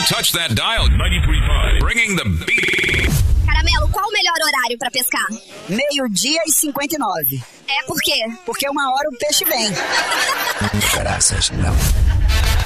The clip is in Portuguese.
Don't touch that dial. 93.5. Bringing the beat. Caramelo, qual o melhor horário pra pescar? 12:59. É por quê? Porque 1 hora o peixe vem. Graças não.